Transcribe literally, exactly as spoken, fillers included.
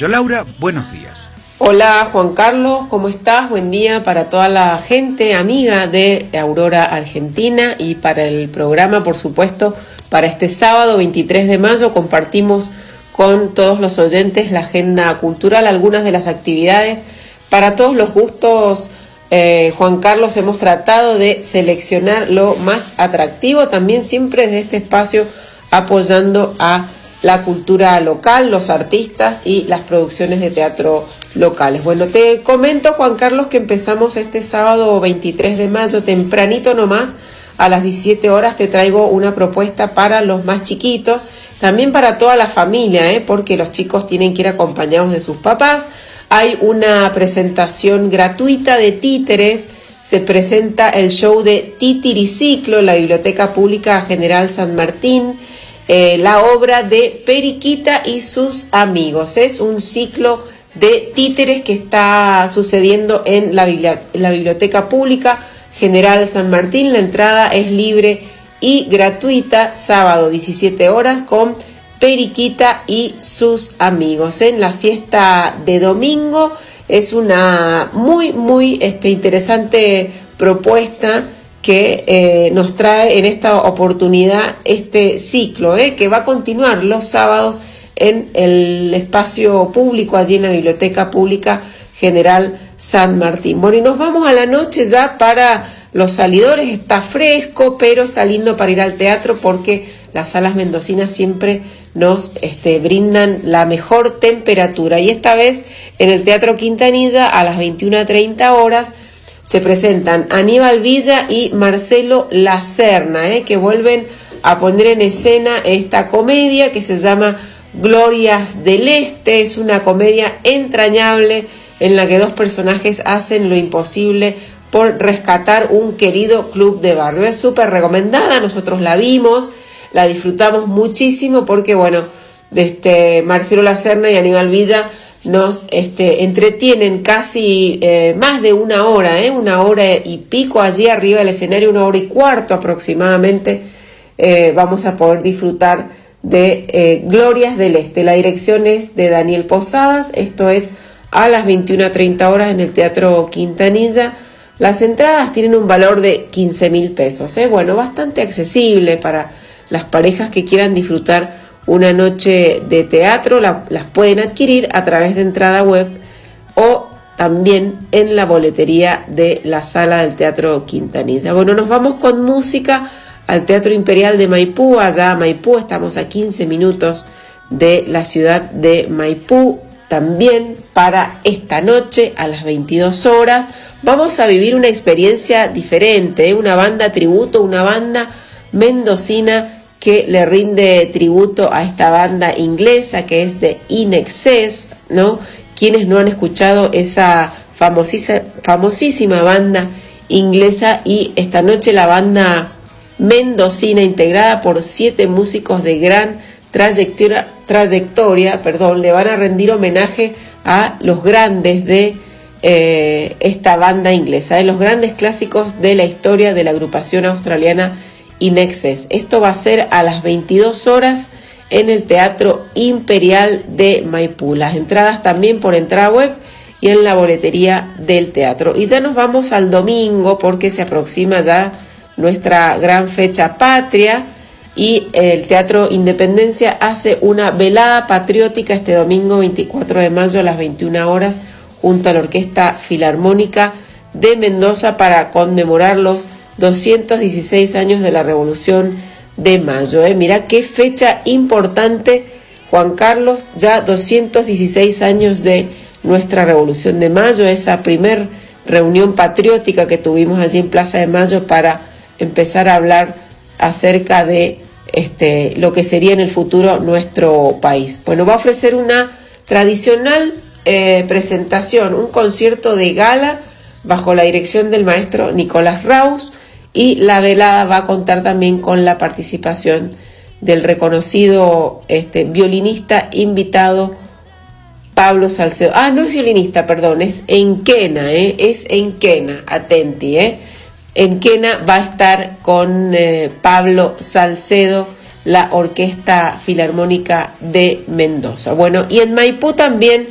Yo, Laura, buenos días. Hola Juan Carlos, ¿cómo estás? Buen día para toda la gente amiga de Aurora Argentina y para el programa, por supuesto, para este sábado veintitrés de mayo compartimos con todos los oyentes la agenda cultural, algunas de las actividades para todos los gustos. Eh, Juan Carlos, hemos tratado de seleccionar lo más atractivo, también siempre desde este espacio apoyando a la cultura local, los artistas y las producciones de teatro locales. Bueno, te comento, Juan Carlos, que empezamos este sábado veintitrés de mayo, tempranito nomás, a las diecisiete horas te traigo una propuesta para los más chiquitos, también para toda la familia, ¿eh? porque los chicos tienen que ir acompañados de sus papás. Hay una presentación gratuita de títeres, se presenta el show de Titiriciclo en la Biblioteca Pública General San Martín, eh, la obra de Periquita y sus amigos. Es un ciclo de títeres que está sucediendo en la, bibli- en la Biblioteca Pública General San Martín. La entrada es libre y gratuita, sábado diecisiete horas con Periquita y sus amigos. En la siesta de domingo es una muy, muy este, interesante propuesta que eh, nos trae en esta oportunidad este ciclo, eh, que va a continuar los sábados en el espacio público, allí en la Biblioteca Pública General San Martín. Bueno, y nos vamos a la noche ya para los salidores. Está fresco, pero está lindo para ir al teatro porque las salas mendocinas siempre nos este, brindan la mejor temperatura. Y esta vez en el Teatro Quintanilla a las veintiuna treinta horas se presentan Aníbal Villa y Marcelo Lacerna, eh, que vuelven a poner en escena esta comedia que se llama Glorias del Este. Es una comedia entrañable en la que dos personajes hacen lo imposible por rescatar un querido club de barrio. Es súper recomendada, nosotros la vimos, la disfrutamos muchísimo porque, bueno, este Marcelo Lacerna y Aníbal Villa nos este, entretienen casi eh, más de una hora, eh, una hora y pico allí arriba del escenario, una hora y cuarto aproximadamente. Eh, vamos a poder disfrutar de eh, Glorias del Este. La dirección es de Daniel Posadas, esto es a las veintiuna treinta horas en el Teatro Quintanilla. Las entradas tienen un valor de quince mil pesos, ¿eh? Bueno, bastante accesible para las parejas que quieran disfrutar una noche de teatro. La, las pueden adquirir a través de entrada web o también en la boletería de la sala del Teatro Quintanilla. Bueno, nos vamos con música al Teatro Imperial de Maipú, allá a Maipú, estamos a quince minutos de la ciudad de Maipú. También para esta noche a las veintidós horas vamos a vivir una experiencia diferente, ¿eh? Una banda tributo, una banda mendocina que le rinde tributo a esta banda inglesa que es de In Excess, ¿no? Quienes no han escuchado esa famosísima, famosísima banda inglesa, y esta noche la banda mendocina integrada por siete músicos de gran trayectoria, trayectoria perdón, le van a rendir homenaje a los grandes de eh, esta banda inglesa, eh, los grandes clásicos de la historia de la agrupación australiana In Excess. Esto va a ser a las veintidós horas en el Teatro Imperial de Maipú. Las entradas también por entrada web y en la boletería del teatro. Y ya nos vamos al domingo porque se aproxima ya nuestra gran fecha patria y el Teatro Independencia hace una velada patriótica este domingo veinticuatro de mayo a las veintiuna horas junto a la Orquesta Filarmónica de Mendoza para conmemorar los doscientos dieciséis años de la Revolución de Mayo. ¿eh? Mira qué fecha importante, Juan Carlos, ya doscientos dieciséis años de nuestra Revolución de Mayo, esa primer reunión patriótica que tuvimos allí en Plaza de Mayo para empezar a hablar acerca de este, lo que sería en el futuro nuestro país. Bueno, va a ofrecer una tradicional eh, presentación, un concierto de gala bajo la dirección del maestro Nicolás Raus, y la velada va a contar también con la participación del reconocido este, violinista invitado Pablo Salcedo. Ah, no es violinista, perdón, es enquena, ¿eh? es enquena, atenti, ¿eh? Enquena va a estar con eh, Pablo Salcedo, la Orquesta Filarmónica de Mendoza. Bueno, y en Maipú también